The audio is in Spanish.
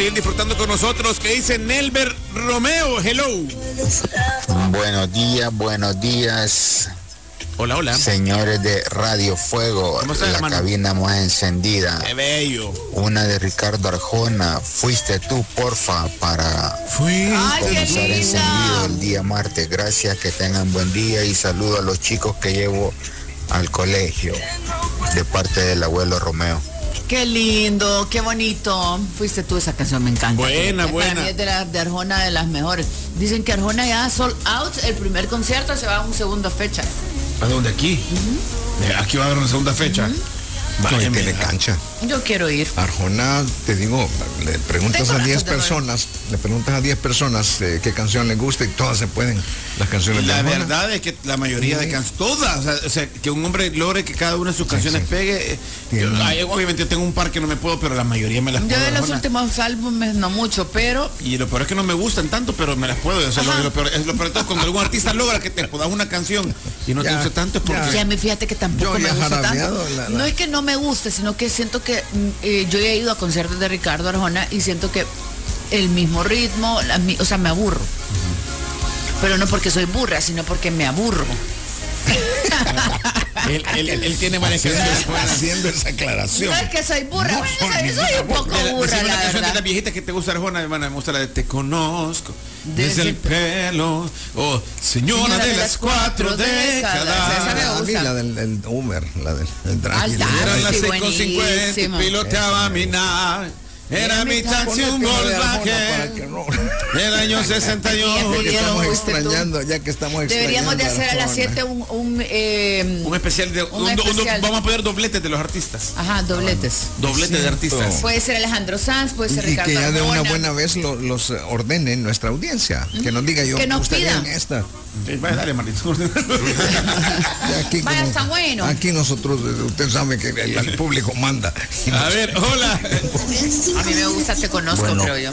seguir disfrutando con nosotros. ¿Qué dice Nelber Romeo? Hello. Buenos días. Hola, hola. Señores de Radio Fuego, ¿Cómo está, la hermano? cabina más encendida. Qué bello. Una de Ricardo Arjona. Fuiste tú, porfa, para comenzar encendido el día martes. Gracias, que tengan buen día y saludo a los chicos que llevo al colegio de parte del abuelo Romeo. Qué lindo, qué bonito. Fuiste tú, esa canción me encanta. Buena. Para mí es de Arjona, de las mejores. Dicen que Arjona ya sold out el primer concierto, se va a una segunda fecha. ¿A dónde? Aquí. Aquí va a haber una segunda fecha. Vaya, tiene cancha. Yo quiero ir. Arjona, te digo, le preguntas Tengo a 10 ganas de personas qué canción le gusta y todas se pueden, las canciones de La Arjona. verdad es que la mayoría de canciones, todas, o sea, que un hombre logre que cada una de sus canciones pegue. Obviamente tengo un par que no me puedo, pero la mayoría me las puedo. Yo de los Arjona. últimos álbumes no mucho, pero... Y lo peor es que no me gustan tanto, pero me las puedo. O sea, lo peor de todo, cuando algún artista logra que te jodas una canción y no te gusta tanto es porque... Sí, a mí fíjate que tampoco me gusta tanto. la- No es que no me guste, sino que siento que yo he ido a conciertos de Ricardo Arjona y siento que el mismo ritmo, o sea, me aburro. Pero no porque soy burra, sino porque me aburro. él tiene varias canciones buenas. Haciendo esa aclaración. No es que soy burra, soy un poco burra, Decime una la canción de verdad. las viejitas que te gusta Arjona, hermana. Me gusta la de Te conozco Desde desde el pelo. O Señora de las 4 décadas. Esa me A mí gusta. la del Homer, la del Drácula. Ah, Eran sí, las 6:50 y buenísimo. piloteaba a minar. Era mi taxi un Volkswagen del año 61. Bien, Estamos fuiste tú. extrañando, ya que estamos extrañando. Deberíamos de hacer a las 7 Un especial de... Un especial. Vamos a poner dobletes de los artistas. Ajá, dobletes. Dobletes de artistas. Puede ser Alejandro Sanz, puede ser Y Ricardo que ya de una Arjona. buena vez los ordenen nuestra audiencia. Que nos diga yo, Que nos usted pidan. bien esta. Vaya, dale, Marito. Ya aquí Vaya, está bueno. Aquí nosotros, usted sabe que el público manda. A ver, hola. A mí me gusta Te Conozco, Bueno. creo yo.